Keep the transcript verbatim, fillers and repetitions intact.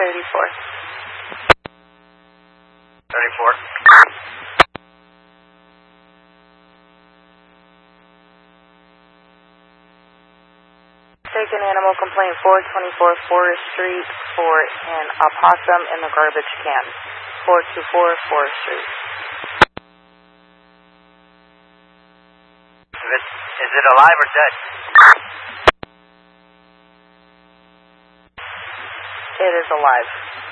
thirty-four. thirty-four. Taken animal complaint four twenty-four Forest Street for an opossum in the garbage can. four two four Forest Street. Is it, is it alive or dead? It is alive.